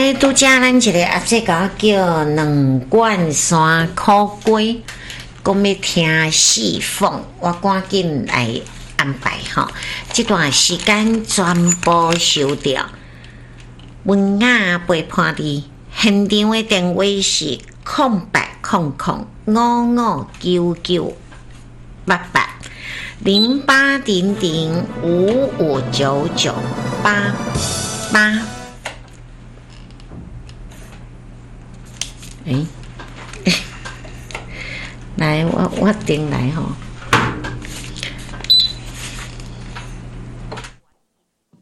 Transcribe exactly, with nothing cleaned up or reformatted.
来，拄则咱一个阿姐甲我叫两罐山苦粿，讲要听四凤，我赶紧来安排吼。这段时间全部收掉。文雅陪伴你，现场的电话是空白空空五五九九八八零八零零五五九九八八。哎，来，我我顶来吼。